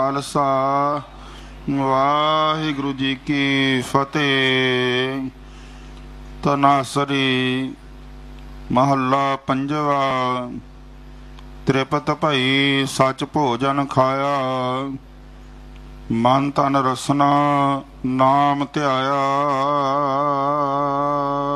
ਖਾਲਸਾ ਵਾਹਿਗੁਰੂ ਜੀ ਕੀ ਫਤਿਹ। ਤਨਾਸਰੀ ਮਹੱਲਾ ਪੰਜਵਾ। ਤ੍ਰਿਪਤ ਭਈ ਸੱਚ ਭੋਜਨ ਖਾਇਆ, ਮਨ ਤਨ ਰਸਨਾ ਨਾਮ ਧਿਆਇਆ।